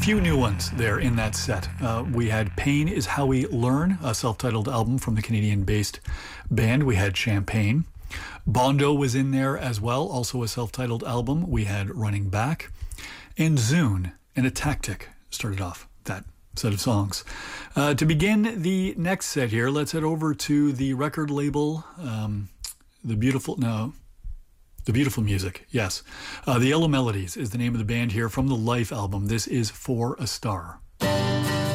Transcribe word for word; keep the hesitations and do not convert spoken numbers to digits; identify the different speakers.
Speaker 1: few new ones there in that set. Uh, we had Pain is How We Learn, a self-titled album from the Canadian-based band. We had Champagne. Bondo was in there as well, also a self-titled album. We had Running Back. And Zune and A Tactic started off that set of songs. Uh, to begin the next set here, let's head over to the record label, um, The Beautiful... No... The Beautiful Music, yes. Uh, the Yellow Melodies is the name of the band here from the Life album. This is For a Star.